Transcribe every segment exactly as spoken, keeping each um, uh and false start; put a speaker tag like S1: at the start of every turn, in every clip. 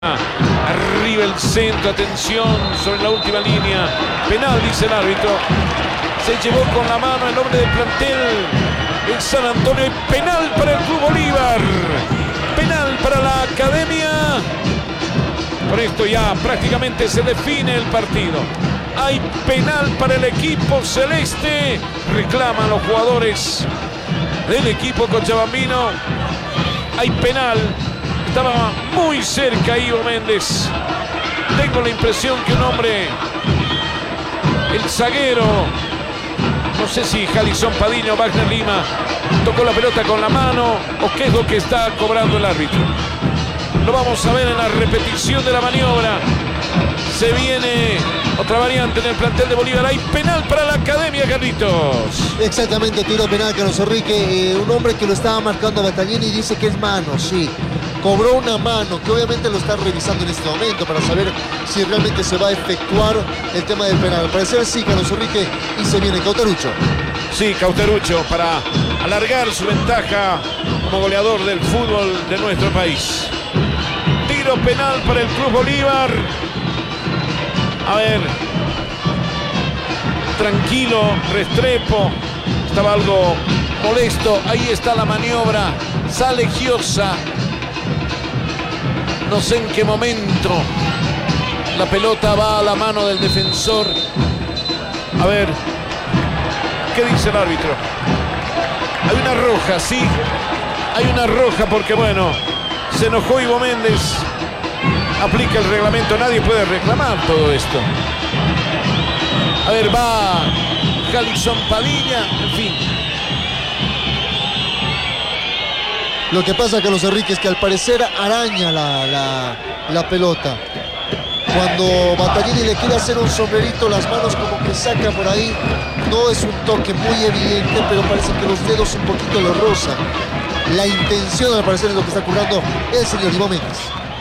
S1: Arriba el centro, atención sobre la última línea. Penal, dice el árbitro. Se llevó con la mano el hombre del plantel el San Antonio. Y penal para el Club Bolívar. Penal para la academia. Con esto ya prácticamente se define el partido. Hay penal para el equipo celeste. Reclaman los jugadores del equipo cochabambino. Hay penal. Estaba muy cerca Ivo Méndez. Tengo la impresión que un hombre, el zaguero, no sé si Jalison Padilla o Wagner Lima, tocó la pelota con la mano o qué es lo que está cobrando el árbitro. Lo vamos a ver en la repetición de la maniobra. Se viene otra variante en el plantel de Bolívar. Hay penal para la academia, Carlitos.
S2: Exactamente, tiro penal, Carlos Enrique. Eh, un hombre que lo estaba marcando a Battaglini y dice que es mano, sí. Cobró una mano, que obviamente lo está revisando en este momento para saber si realmente se va a efectuar el tema del penal. Al parecer sí, Carlos Enrique, y se viene Cauterucho.
S1: Sí, Cauterucho para alargar su ventaja como goleador del fútbol de nuestro país. Tiro penal para el Club Bolívar. A ver, tranquilo, Restrepo, estaba algo molesto. Ahí está la maniobra, sale Giosa. No sé en qué momento la pelota va a la mano del defensor. A ver, ¿qué dice el árbitro? Hay una roja, sí. Hay una roja porque, bueno, se enojó Ivo Méndez. Aplica el reglamento, nadie puede reclamar todo esto. A ver, va Jalison Padilla, en fin.
S2: Lo que pasa, Carlos Enrique, es que al parecer araña la, la, la pelota. Cuando Battaglini le quiere hacer un sombrerito, las manos como que saca por ahí. No es un toque muy evidente, pero parece que los dedos un poquito lo rozan. La intención, al parecer, es lo que está curando el señor Ivo Méndez.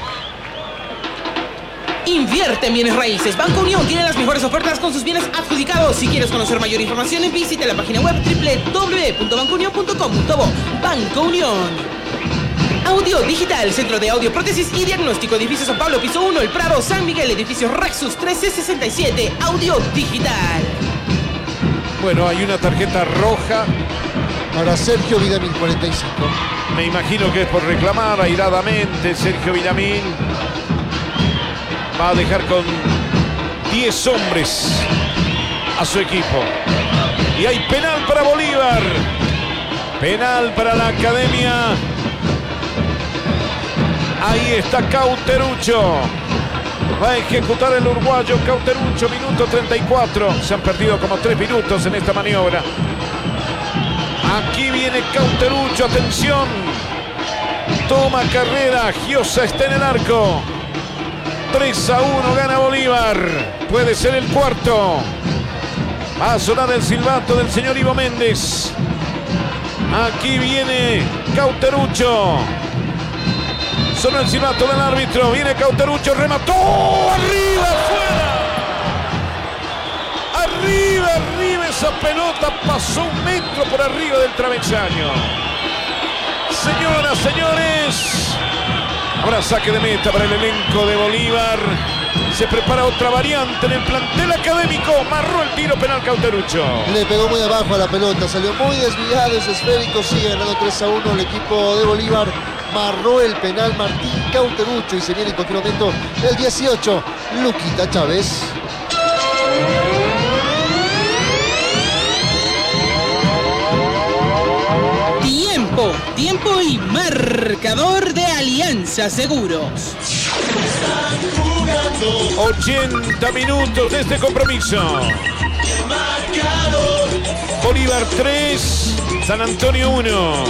S3: Invierte en bienes raíces. Banco Unión tiene las mejores ofertas con sus bienes adjudicados. Si quieres conocer mayor información, visite la página web doble u doble u doble u punto banco unión punto com punto bo. Banco Unión. Audio Digital, Centro de Audio, Prótesis y Diagnóstico, Edificio San Pablo, Piso uno, El Prado, San Miguel, Edificio Rexus trece sesenta y siete. Audio Digital.
S1: Bueno, hay una tarjeta roja
S2: para Sergio Villamil, cuarenta y cinco.
S1: Me imagino que es por reclamar airadamente. Sergio Villamil va a dejar con diez hombres a su equipo. Y hay penal para Bolívar. Penal para la academia. Ahí está Cauterucho. Va a ejecutar el uruguayo Cauterucho, minuto treinta y cuatro. Se han perdido como tres minutos en esta maniobra. Aquí viene Cauterucho, atención. Toma carrera, Giosa está en el arco. tres a uno gana Bolívar. Puede ser el cuarto. Va a sonar el silbato del señor Ivo Méndez. Aquí viene Cauterucho. Sonó el silbato del árbitro. Viene Cauterucho, remató. ¡Arriba, afuera! Arriba, arriba. Esa pelota pasó un metro por arriba del travesaño. Señoras, señores, ahora saque de meta para el elenco de Bolívar. Se prepara otra variante en el plantel académico. Marró el tiro penal Cauterucho.
S2: Le pegó muy abajo a la pelota. Salió muy desviado ese esférico. Sigue ganando tres a uno el equipo de Bolívar. Marró el penal Martín Cauterucho. Y se viene en cualquier momento el dieciocho. Luquita Chávez.
S3: Tiempo, tiempo y marcador de Alianza Seguros.
S1: ochenta minutos de este compromiso. Bolívar tres, San Antonio uno.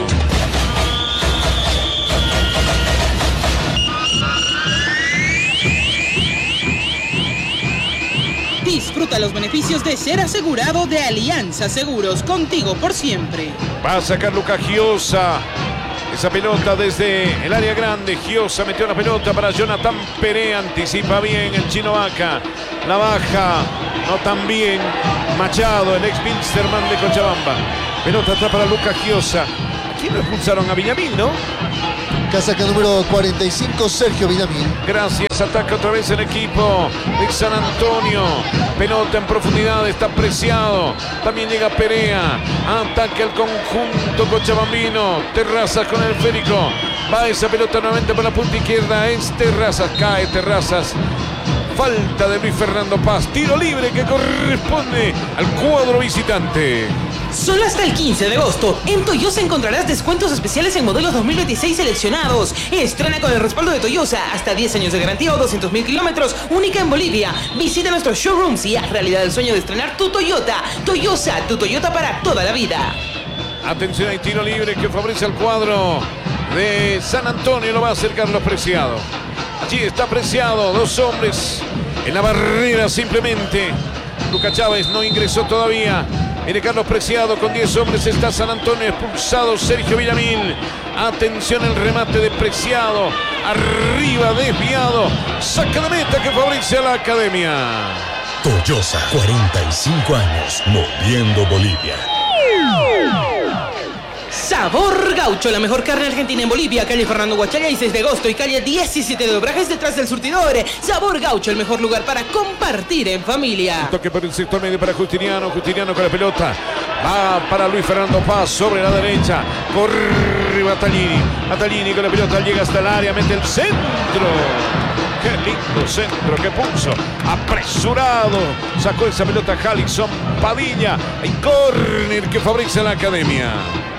S3: Disfruta los beneficios de ser asegurado de Alianza Seguros, contigo por siempre.
S1: Va a sacar Lucas Giosa. Esa pelota desde el área grande. Giosa metió la pelota para Jonathan Perea. Anticipa bien el chino Vaca. La baja, no tan bien. Machado, el ex Wilstermann de Cochabamba. Pelota atrás para Lucas Giosa. ¿Quién lo expulsaron? A Villamil, ¿no?
S2: Casaca número cuarenta y cinco, Sergio Villamil.
S1: Gracias, ataca otra vez el equipo de San Antonio. Pelota en profundidad, está Preciado. También llega Perea. Ataque al conjunto cochabambino. Terrazas con el esférico. Va esa pelota nuevamente por la punta izquierda. Es Terrazas, cae Terrazas. Falta de Luis Fernando Paz. Tiro libre que corresponde al cuadro visitante.
S3: Solo hasta el quince de agosto, en Toyosa encontrarás descuentos especiales en modelos dos mil veintiséis seleccionados. Estrena con el respaldo de Toyosa, hasta diez años de garantía o doscientos mil kilómetros, única en Bolivia. Visita nuestros showrooms y haz realidad el sueño de estrenar tu Toyota. Toyosa, tu Toyota para toda la vida.
S1: Atención, hay tiro libre que favorece al cuadro de San Antonio. Lo va a hacer Carlos Preciado. Allí está Preciado, dos hombres en la barrera simplemente. Lucas Chávez no ingresó todavía. Viene Carlos Preciado con diez hombres. Está San Antonio expulsado. Sergio Villamil. Atención el remate de Preciado. Arriba desviado. Saca de meta que favorece a la academia.
S4: Toyosa, cuarenta y cinco años moviendo Bolivia.
S3: Sabor Gaucho, la mejor carne argentina en Bolivia. Calle Fernando Huachaga y seis de agosto y calle diecisiete de Obrajes detrás del surtidor. Sabor Gaucho, el mejor lugar para compartir en familia.
S1: Un toque por el sector medio para Justiniano. Justiniano con la pelota. Va para Luis Fernando Paz sobre la derecha. Corre Battaglini. Battaglini con la pelota. Llega hasta el área. Mete el centro. Qué lindo centro que puso. Apresurado. Sacó esa pelota Jalison Padilla. Hay córner que favorece a la academia.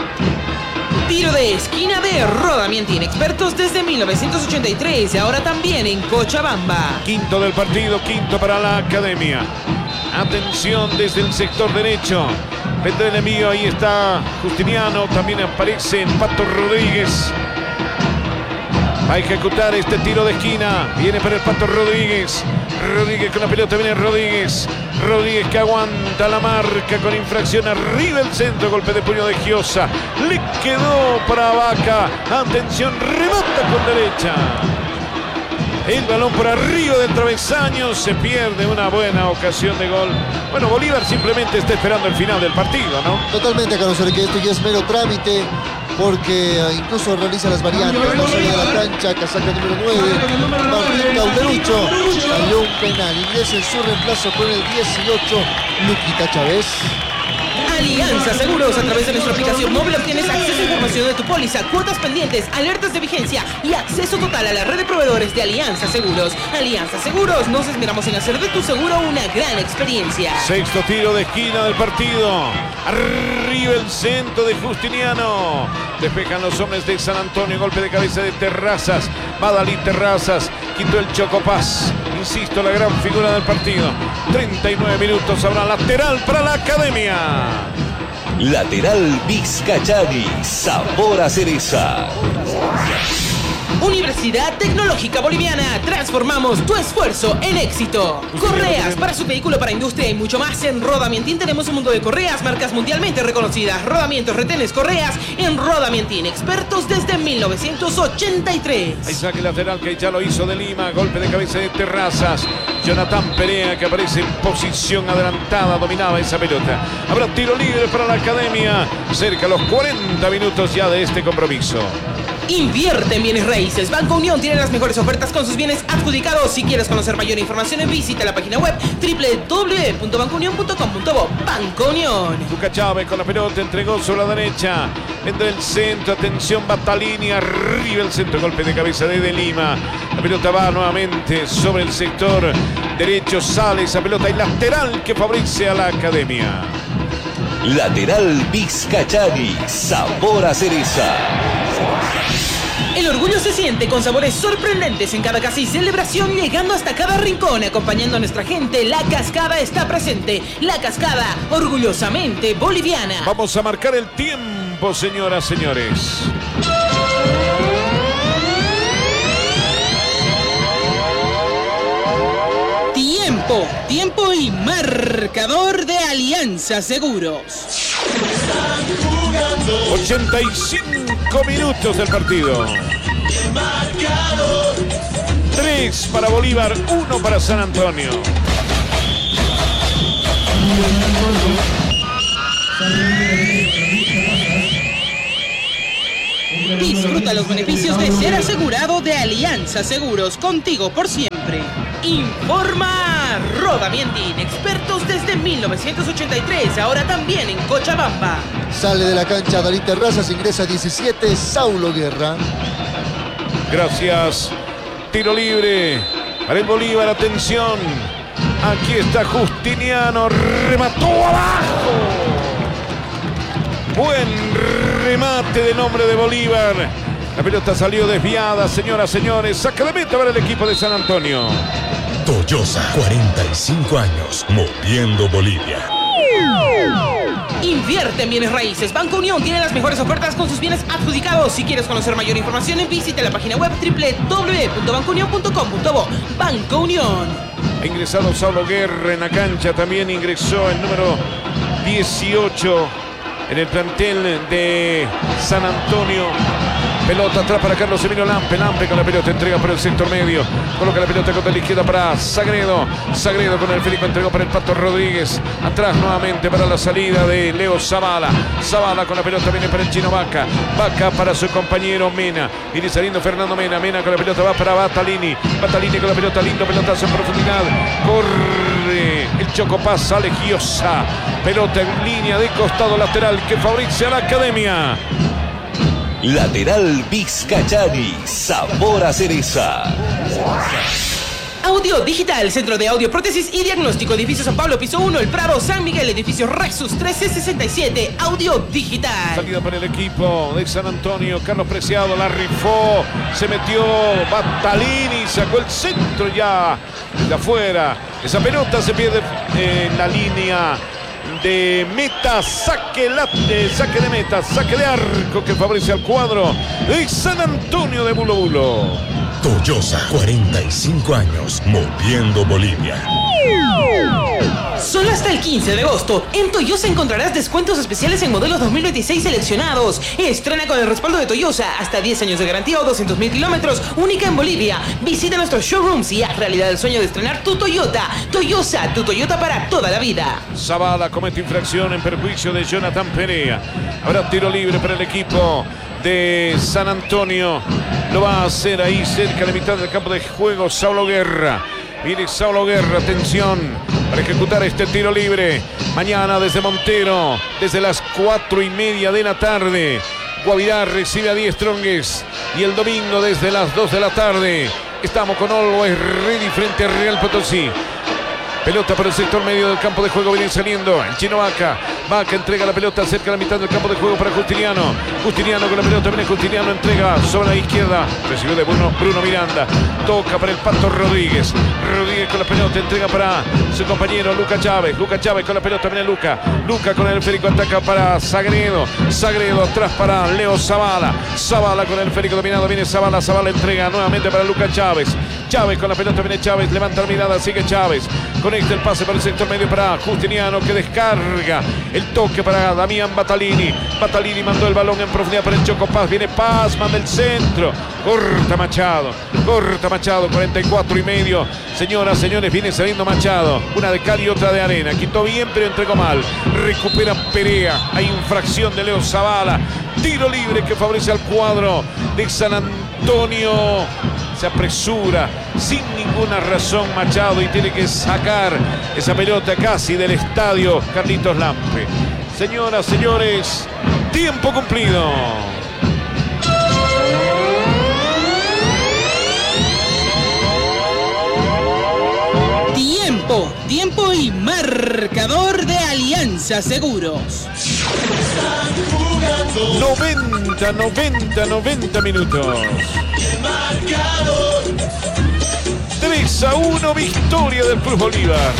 S3: Tiro de esquina de Rodamientín, expertos desde mil novecientos ochenta y tres y ahora también en Cochabamba.
S1: Quinto del partido, quinto para la academia. Atención desde el sector derecho. Vendrá el envío, ahí está Justiniano. También aparece el Pato Rodríguez. Va a ejecutar este tiro de esquina. Viene para el Pato Rodríguez. Rodríguez con la pelota, viene Rodríguez. Rodríguez que aguanta la marca con infracción. Arriba el centro, golpe de puño de Giosa. Le quedó para Vaca. Atención, remata con derecha. El balón por arriba del travesaño. Se pierde una buena ocasión de gol. Bueno, Bolívar simplemente está esperando el final del partido, ¿no?
S2: Totalmente, Carlos, que esto ya es mero trámite, porque incluso realiza las variantes. No sale de la cancha, casaca número nueve, Martín Cauterucho. Salió un penal. Ingresa en su reemplazo con el dieciocho, Luquita Chávez.
S3: Alianza Seguros, a través de nuestra aplicación móvil obtienes acceso a información de tu póliza, cuotas pendientes, alertas de vigencia y acceso total a la red de proveedores de Alianza Seguros. Alianza Seguros, nos esmeramos en hacer de tu seguro una gran experiencia.
S1: Sexto tiro de esquina del partido. Arriba el centro de Justiniano. Despejan los hombres de San Antonio. Golpe de cabeza de Terrazas. Va Dalí Terrazas. Quitó el Chocopaz. Insisto, la gran figura del partido. treinta y nueve minutos. Habrá lateral para la academia.
S5: Lateral Vizcachani. Sabor a cereza.
S3: Universidad Tecnológica Boliviana. Transformamos tu esfuerzo en éxito. Correas para su vehículo, para industria y mucho más. En Rodamientín tenemos un mundo de correas, marcas mundialmente reconocidas. Rodamientos, retenes, correas en Rodamientín. Expertos desde mil novecientos ochenta y tres.
S1: Hay saque lateral que ya lo hizo de Lima. Golpe de cabeza de Terrazas. Jonathan Perea que aparece en posición adelantada. Dominaba esa pelota. Habrá tiro libre para la academia. Cerca a los cuarenta minutos ya de este compromiso.
S3: Invierte en bienes raíces. Banco Unión tiene las mejores ofertas con sus bienes adjudicados. Si quieres conocer mayor información, visita la página web doble u doble u doble u punto banco unión punto com punto bo. Banco Unión.
S1: Lucas Chávez con la pelota, entregó sobre la derecha. Entra el centro, atención, Battaglini, arriba el centro, golpe de cabeza de De Lima. La pelota va nuevamente sobre el sector derecho, sale esa pelota y lateral que favorece a la academia.
S5: Lateral Vizcachani. Sabor a cereza.
S3: El orgullo se siente con sabores sorprendentes en cada casa y celebración, llegando hasta cada rincón, acompañando a nuestra gente. La Cascada está presente. La Cascada, orgullosamente boliviana.
S1: Vamos a marcar el tiempo, señoras, señores.
S3: Tiempo, tiempo y marcador de Alianza Seguros.
S1: ochenta y cinco minutos del partido. tres para Bolívar, uno para San Antonio.
S3: Disfruta los beneficios de ser asegurado de Alianza Seguros, contigo por siempre. Informa Rodamientin, expertos desde mil novecientos ochenta y tres, ahora también en Cochabamba.
S2: Sale de la cancha Darín Terrazas, ingresa diecisiete, Saulo Guerra.
S1: Gracias. Tiro libre para el Bolívar, atención. Aquí está Justiniano, remató abajo. Buen remate de nombre de Bolívar. La pelota salió desviada, señoras, señores. Saca de meta para el equipo de San Antonio.
S4: Toyosa, cuarenta y cinco años, moviendo Bolivia.
S3: Invierte en bienes raíces. Banco Unión tiene las mejores ofertas con sus bienes adjudicados. Si quieres conocer mayor información, visite la página web doble u doble u doble u punto banco unión punto com punto bo. Banco Unión.
S1: Ha ingresado Saulo Guerra en la cancha. También ingresó el número dieciocho en el plantel de San Antonio. Pelota atrás para Carlos Emilio Lampe. Lampe con la pelota, entrega por el sector medio. Coloca la pelota contra la izquierda para Sagredo. Sagredo con el Federico, entregó para el Pato Rodríguez. Atrás nuevamente para la salida de Leo Zavala. Zavala con la pelota, viene para el Chino Vaca. Vaca para su compañero Mena. Viene saliendo Fernando Mena. Mena con la pelota va para Batalini. Batalini con la pelota, lindo pelotazo en profundidad. Corre el Chocopaz, sale Giosa. Pelota en línea de costado lateral que favorece a la Academia.
S5: Lateral Vizcachani, sabor a cereza.
S3: Audio Digital, Centro de Audio, Prótesis y Diagnóstico, Edificio San Pablo, Piso uno, El Prado, San Miguel, Edificio Rexus trece sesenta y siete, Audio Digital.
S1: Salida para el equipo de San Antonio, Carlos Preciado la rifó, se metió Batalini, sacó el centro ya de afuera. Esa pelota se pierde en la línea de meta, saque, la, eh, saque de meta, saque de arco que favorece al cuadro de San Antonio de Bulo Bulo.
S4: Toyosa, cuarenta y cinco años, moviendo Bolivia.
S3: Solo hasta el quince de agosto, en Toyosa encontrarás descuentos especiales en modelos dos mil veintiséis seleccionados. Estrena con el respaldo de Toyosa, hasta diez años de garantía o doscientos mil kilómetros, única en Bolivia. Visita nuestros showrooms y haz realidad el sueño de estrenar tu Toyota. Toyosa, tu Toyota para toda la vida.
S1: Zavala comete infracción en perjuicio de Jonathan Perea. Habrá tiro libre para el equipo de San Antonio. Lo va a hacer ahí cerca de la mitad del campo de juego Saulo Guerra. Viene Saulo Guerra, atención, para ejecutar este tiro libre. Mañana desde Montero, desde las cuatro y media de la tarde. Guavirá recibe a Die Strongest. Y el domingo desde las dos de la tarde estamos con Always Ready frente a Real Potosí. Pelota por el sector medio del campo de juego, viene saliendo el Chino Vaca. Vaca entrega la pelota cerca de la mitad del campo de juego para Justiniano. Justiniano con la pelota, viene Justiniano, entrega sobre la izquierda. Recibió de Bruno, Bruno Miranda. Toca para el Pato Rodríguez. Rodríguez con la pelota, entrega para su compañero Luca Chávez. Luca Chávez con la pelota, viene Luca. Luca con el Férico, ataca para Sagredo. Sagredo atrás para Leo Zavala. Zavala con el Férico dominado, viene Zavala. Zavala entrega nuevamente para Luca Chávez. Chávez con la pelota, viene Chávez, levanta la mirada, sigue Chávez. Conecta el pase por el sector medio para Justiniano que descarga. El toque para Damián Batalini. Batalini mandó el balón en profundidad para el Choco Paz. Viene Paz, manda el centro. Corta Machado. Corta Machado, cuarenta y cuatro y medio. Señoras, señores, viene saliendo Machado. Una de cal y otra de arena. Quitó bien, pero entregó mal. Recupera Perea. Hay infracción de Leo Zavala. Tiro libre que favorece al cuadro de San Antonio. Se apresura sin ninguna razón Machado y tiene que sacar esa pelota casi del estadio Carlitos Lampe. Señoras, señores, tiempo cumplido.
S3: Tiempo, tiempo y marcador de Alianza Seguros.
S1: noventa, noventa, noventa minutos. tres a uno, victoria del Cruz Bolívar.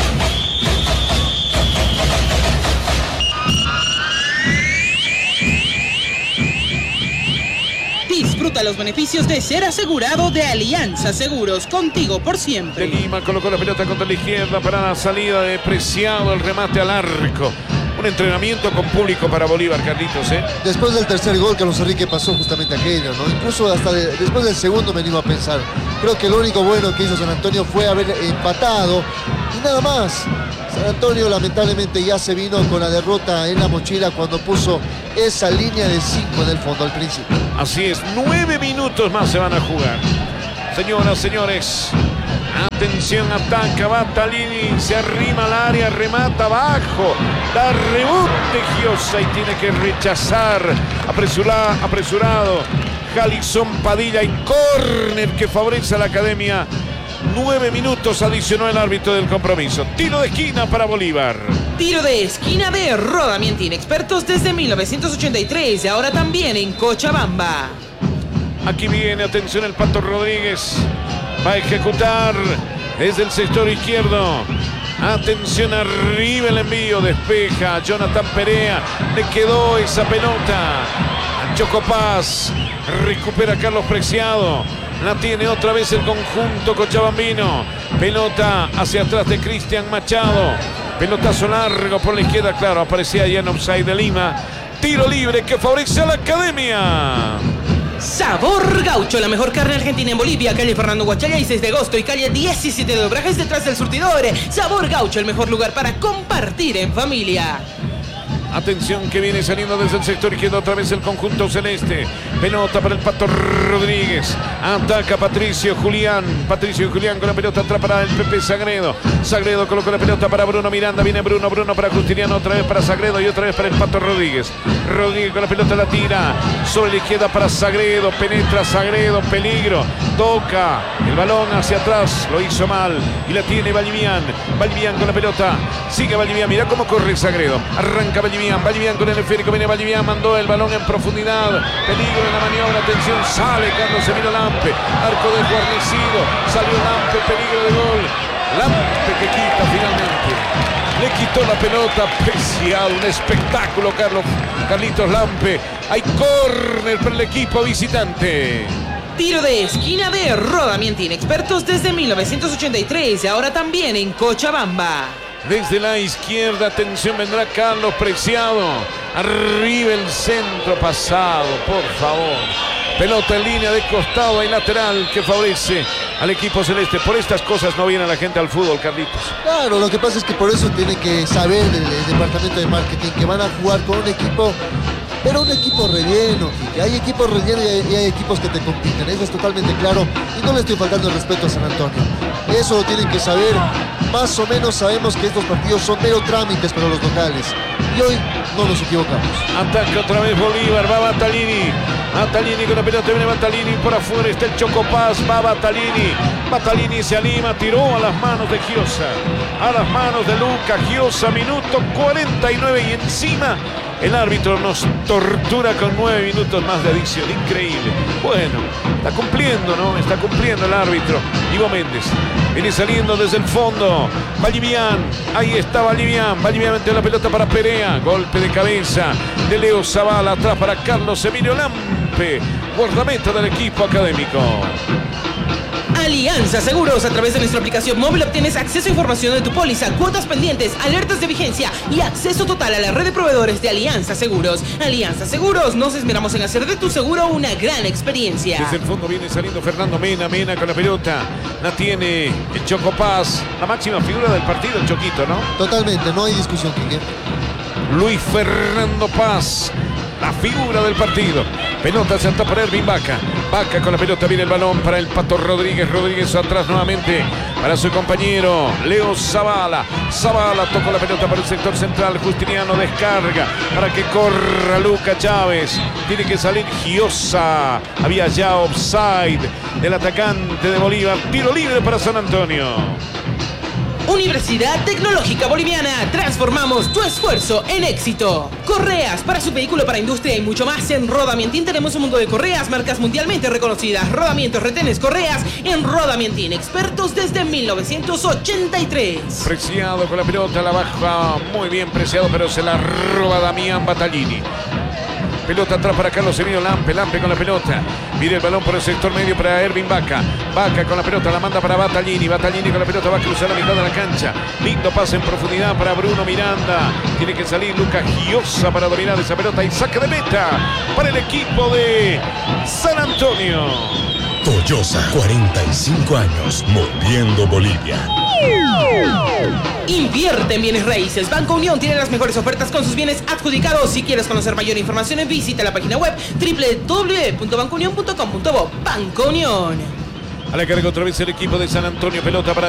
S3: Disfruta los beneficios de ser asegurado de Alianza Seguros, contigo por
S1: De
S3: siempre.
S1: Lima colocó la pelota contra la izquierda para la salida de Preciado, el remate al arco. Un entrenamiento con público para Bolívar, Carlitos, ¿eh?
S2: Después del tercer gol, Carlos Enrique pasó justamente aquello, ¿no? Incluso hasta de- después del segundo me animo a pensar. Creo que lo único bueno que hizo San Antonio fue haber empatado y nada más. San Antonio lamentablemente ya se vino con la derrota en la mochila cuando puso esa línea de cinco en el fondo al principio.
S1: Así es, nueve minutos más se van a jugar. Señoras, señores, atención, ataca Battaglini, se arrima al área, remata abajo, da rebote Giosa y tiene que rechazar, apresura, apresurado, Jalixón Padilla y córner que favorece a la Academia. Nueve minutos adicionó el árbitro del compromiso. Tiro de esquina para Bolívar.
S3: Tiro de esquina de Roda Mientin, expertos desde mil novecientos ochenta y tres y ahora también en Cochabamba.
S1: Aquí viene, atención, el Pato Rodríguez. Va a ejecutar desde el sector izquierdo. Atención, arriba el envío. Despeja Jonathan Perea. Le quedó esa pelota a Chocopaz. Recupera Carlos Preciado. La tiene otra vez el conjunto cochabambino. Pelota hacia atrás de Cristian Machado. Pelotazo largo por la izquierda. Claro, aparecía ya en offside de Lima. Tiro libre que favorece a la Academia.
S3: Sabor Gaucho, la mejor carne argentina en Bolivia. Calle Fernando Huachalla y seis de agosto y calle diecisiete de Obrajes detrás del surtidor. Sabor Gaucho, el mejor lugar para compartir en familia.
S1: Atención que viene saliendo desde el sector izquierdo otra vez el conjunto celeste. Pelota para el Pato Rodríguez. Ataca Patricio Julián. Patricio Julián con la pelota atrás para el Pepe Sagredo. Sagredo colocó la pelota para Bruno Miranda. Viene Bruno, Bruno para Justiniano. Otra vez para Sagredo y otra vez para el Pato Rodríguez. Rodríguez con la pelota la tira. Sobre la izquierda para Sagredo. Penetra Sagredo. Peligro. Toca el balón hacia atrás. Lo hizo mal. Y la tiene Valdivian. Valdivian con la pelota. Sigue Valdivian. Mira cómo corre Sagredo. Arranca Valdivian. Valdivian con el esférico, viene Valdivian, mandó el balón en profundidad, peligro en la maniobra, atención, sale Carlos Emilio Lampe, arco desguarnecido, salió Lampe, peligro de gol, Lampe que quita finalmente, le quitó la pelota, Preciado, un espectáculo Carlos, Carlitos Lampe, hay córner para el equipo visitante.
S3: Tiro de esquina de Roda Mientin, expertos desde mil novecientos ochenta y tres y ahora también en Cochabamba.
S1: Desde la izquierda, atención, vendrá Carlos Preciado. Arriba el centro pasado, por favor. Pelota en línea de costado y lateral que favorece al equipo celeste. Por estas cosas no viene la gente al fútbol, Carlitos.
S2: Claro, lo que pasa es que por eso tiene que saber el, el departamento de marketing que van a jugar con un equipo, pero un equipo relleno, que hay equipos rellenos y hay, y hay equipos que te compiten, eso es totalmente claro y no le estoy faltando el respeto a San Antonio. Eso lo tienen que saber, más o menos sabemos que estos partidos son mero trámites para los locales y hoy no nos equivocamos.
S1: Ataca otra vez Bolívar, va Battaglini. Battaglini con la pelota, viene Battaglini por afuera, está el Chocopaz, va Battaglini. Battaglini se anima, tiró a las manos de Giosa, a las manos de Luca Giosa, minuto cuarenta y nueve y encima el árbitro nos tortura con nueve minutos más de adición, increíble. Bueno, está cumpliendo, ¿no? Está cumpliendo el árbitro. Ivo Méndez viene saliendo desde el fondo. Valdivian, ahí está Valdivian. Valdivian mete la pelota para Perea. Golpe de cabeza de Leo Zavala, atrás para Carlos Emilio Lampe, guardameta del equipo académico.
S3: Alianza Seguros, a través de nuestra aplicación móvil obtienes acceso a información de tu póliza, cuotas pendientes, alertas de vigencia y acceso total a la red de proveedores de Alianza Seguros. Alianza Seguros, nos esmeramos en hacer de tu seguro una gran experiencia.
S1: Desde el fondo viene saliendo Fernando Mena, Mena con la pelota, la tiene el Chocopaz, la máxima figura del partido, el Choquito, ¿no?
S2: Totalmente, no hay discusión, Quique.
S1: Luis Fernando Paz, la figura del partido. Pelota salta para Ervin Vaca. Vaca con la pelota, viene el balón para el Pato Rodríguez. Rodríguez atrás nuevamente para su compañero Leo Zavala. Zavala tocó la pelota para el sector central. Justiniano descarga para que corra Luca Chávez. Tiene que salir Giosa. Había ya offside del atacante de Bolívar. Tiro libre para San Antonio.
S3: Universidad Tecnológica Boliviana, transformamos tu esfuerzo en éxito. Correas para su vehículo, para industria y mucho más. En Roda Mientin tenemos un mundo de correas, marcas mundialmente reconocidas. Rodamientos, retenes, correas en Roda Mientin, expertos desde mil novecientos ochenta y tres.
S1: Preciado con la pelota, la baja muy bien Preciado, pero se la roba Damián Battaglini. Pelota atrás para Carlos Emilio Lampe. Lampe con la pelota. Mira el balón por el sector medio para Ervin Vaca. Vaca con la pelota. La manda para Battaglini. Battaglini con la pelota va a cruzar la mitad de la cancha. Lindo pase en profundidad para Bruno Miranda. Tiene que salir Lucas Giosa para dominar esa pelota. Y saque de meta para el equipo de San Antonio.
S4: Toyosa, cuarenta y cinco años, moviendo Bolivia.
S3: Invierte en bienes raíces. Banco Unión tiene las mejores ofertas con sus bienes adjudicados. Si quieres conocer mayor información, visita la página web doble u doble u doble u punto banco unión punto com punto bo. Banco Unión.
S1: A la carga otra vez el equipo de San Antonio. Pelota para